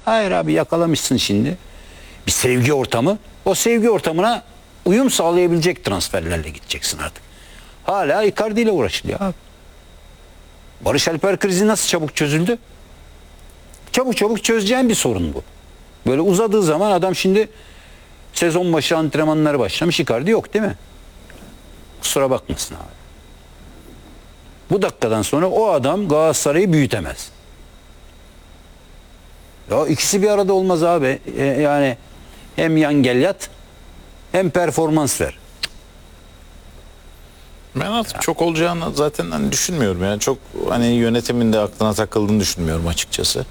Hayır abi, yakalamışsın şimdi bir sevgi ortamı. O sevgi ortamına uyum sağlayabilecek transferlerle gideceksin artık. Hala Icardi ile uğraşılıyor abi. Barış Alper krizi nasıl çabuk çözüldü? Çabuk çabuk çözeceğin bir sorun bu. Böyle uzadığı zaman adam şimdi sezon başı antrenmanları başlamış, Icardi yok değil mi? Kusura bakmasın abi. Bu dakikadan sonra o adam Galatasaray'ı büyütemez. Ya ikisi bir arada olmaz abi. Yani hem yan gel yat hem performans ver. Ben artık çok olacağını zaten hani düşünmüyorum. Yani çok hani yönetiminde aklına takıldığını düşünmüyorum açıkçası.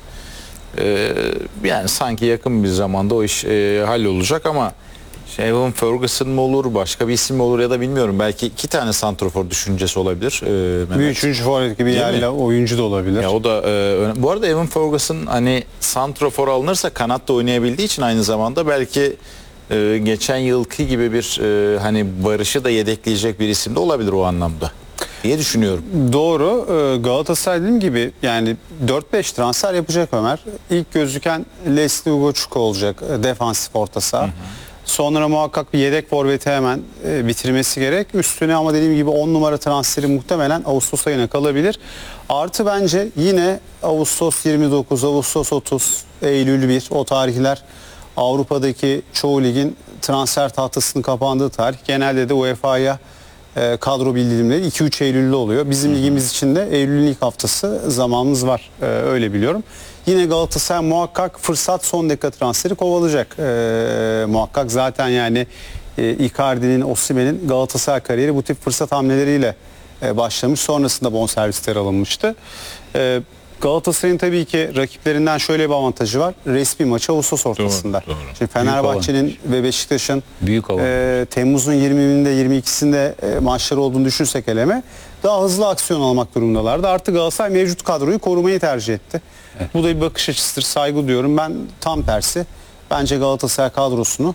Yani sanki yakın bir zamanda o iş hallolacak ama Evan Ferguson mu olur, başka bir isim mi olur ya da bilmiyorum. Belki 2 tane santrofor düşüncesi olabilir. Bir üçüncü forvet gibi yerli oyuncu da olabilir. Ya o da bu arada Evan Ferguson hani santrofor alınırsa kanatta oynayabildiği için aynı zamanda belki geçen yılki gibi bir hani Barış'ı da yedekleyecek bir isim de olabilir o anlamda diye düşünüyorum. Doğru. Galatasaray dediğim gibi yani 4-5 transfer yapacak Ömer. İlk gözüken Leslie Ugochukwu olacak defansif orta saha. Sonra muhakkak bir yedek forveti hemen bitirmesi gerek. Üstüne ama dediğim gibi 10 numara transferi muhtemelen Ağustos ayına kalabilir. Artı bence yine Ağustos 29, Ağustos 30, Eylül 1 o tarihler Avrupa'daki çoğu ligin transfer tahtasının kapandığı tarih. Genelde de UEFA'ya kadro bildirimleri 2-3 Eylül'de oluyor. Bizim ligimiz için de Eylül'ün ilk haftası zamanımız var. Öyle biliyorum. Yine Galatasaray muhakkak fırsat son dakika transferi kovalayacak. Muhakkak zaten yani Icardi'nin, Osimhen'in Galatasaray kariyeri bu tip fırsat hamleleriyle başlamış. Sonrasında bonservisler alınmıştı. Galatasaray'ın tabii ki rakiplerinden şöyle bir avantajı var. Resmi maçı Ağustos ortasında. Doğru. Şimdi Fenerbahçe'nin ve Beşiktaş'ın Temmuz'un 20'inde 22'sinde maçları olduğunu düşünsek eleme daha hızlı aksiyon almak durumundalardı. Artık Galatasaray mevcut kadroyu korumayı tercih etti. Evet. Bu da bir bakış açısıdır. Saygı duyuyorum. Ben tam tersi. Bence Galatasaray kadrosunu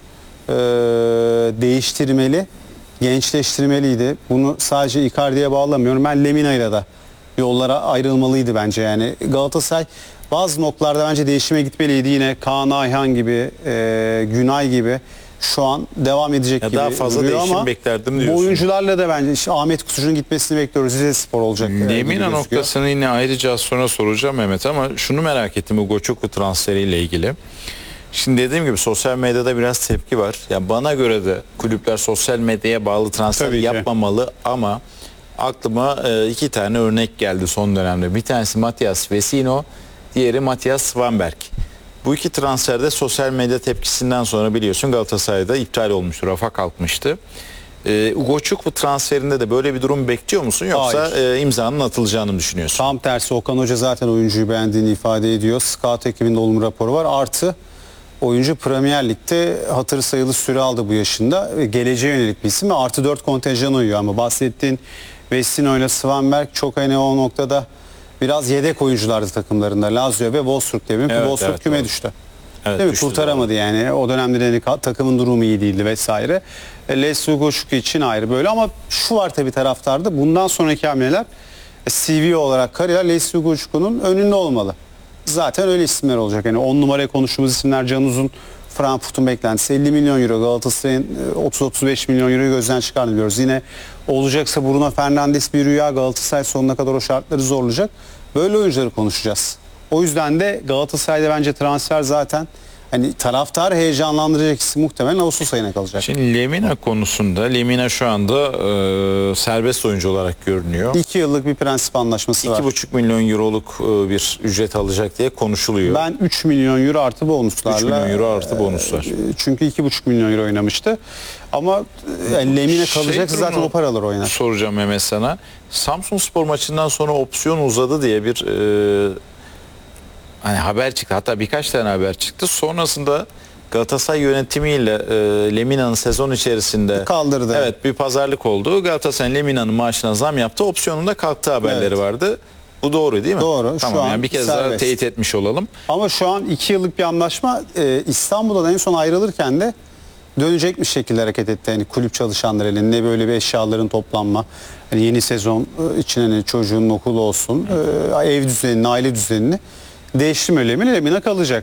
değiştirmeli, gençleştirmeliydi. Bunu sadece Icardi'ye bağlamıyorum. Ben Lemina'yla da yollara ayrılmalıydı bence yani. Galatasaray bazı noktalarda bence değişime gitmeliydi. Yine Kaan Ayhan gibi, Günay gibi şu an devam edecek ya gibi daha fazla duruyor değişim ama beklerdim diyorsun. bu oyuncularla da bence işte Ahmet Kutucu'nun gitmesini bekliyoruz. Rizespor olacak. Lemina noktasını yine ayrıca az sonra soracağım Mehmet ama şunu merak ettim bu Ugochukwu transferiyle ilgili. Şimdi dediğim gibi sosyal medyada biraz tepki var. Ya bana göre de kulüpler sosyal medyaya bağlı transfer yapmamalı ama aklıma 2 tane örnek geldi son dönemde. Bir tanesi Matias Vecino, diğeri Matthias Vanberg. Bu iki transferde sosyal medya tepkisinden sonra biliyorsun Galatasaray'da iptal olmuştu, rafa kalkmıştı. Ugochukwu transferinde de böyle bir durum bekliyor musun yoksa imzanın atılacağını mı düşünüyorsun? Tam tersi, Okan Hoca zaten oyuncuyu beğendiğini ifade ediyor. Scout ekibinin olumlu raporu var. Artı oyuncu Premier Lig'de hatırı sayılı süre aldı bu yaşında. Geleceğe yönelik bir isim ve artı 4 kontenjan uyuyor ama bahsettiğin Vecino ile Svanberg çok hani o noktada biraz yedek oyunculardı takımlarında. Lazio ve Wolfsburg diye. Wolfsburg küme düştü. Evet, değil mi? Kurtaramadı yani. O dönemde de takımın durumu iyi değildi vesaire. Leslie Ugochukwu için ayrı böyle ama şu var tabii taraftarda. Bundan sonraki hamleler CV olarak kariyer Leslie Ugochukwu'nun önünde olmalı. Zaten öyle isimler olacak. Yani 10 numaraya konuştuğumuz isimler Can Uzun, Frankfurt'un beklentisi 50 milyon euro. Galatasaray'ın 30-35 milyon euroyu gözden çıkarmıyoruz. Yine olacaksa Bruno Fernandes bir rüya, Galatasaray sonuna kadar o şartları zorlayacak. Böyle oyuncuları konuşacağız. O yüzden de Galatasaray'da bence transfer zaten hani taraftar heyecanlandıracak isim muhtemelen Ağustos ayına kalacak. Şimdi Lemina konusunda Lemina şu anda serbest oyuncu olarak görünüyor. 2 yıllık bir prensip anlaşması var. 2,5 milyon euroluk bir ücret alacak diye konuşuluyor. Ben 3 milyon euro artı bonuslarla. 3 milyon euro artı bonuslar. Çünkü 2,5 milyon euro oynamıştı. Ama Lemina kalacaksa zaten o paralar oynar. Soracağım Mehmet sana. Samsunspor maçından sonra opsiyon uzadı diye bir hani haber çıktı. Hatta birkaç tane haber çıktı. Sonrasında Galatasaray yönetimiyle Lemina'nın sezon içerisinde kaldırdı. Evet, bir pazarlık oldu. Galatasaray Lemina'nın maaşına zam yaptı. Opsiyonunda kalktı haberleri vardı. Bu doğru değil mi? Doğru. Tamam, şu an yani bir kez daha teyit etmiş olalım. Ama şu an 2 yıllık bir anlaşma. İstanbul'dan en son ayrılırken de dönecekmiş şekilde hareket etti. Yani kulüp çalışanları elinde böyle bir eşyaların toplanma. Yani yeni sezon için hani çocuğun okulu olsun, ev düzenini, aile düzenini değiştirme Lemina kalacak.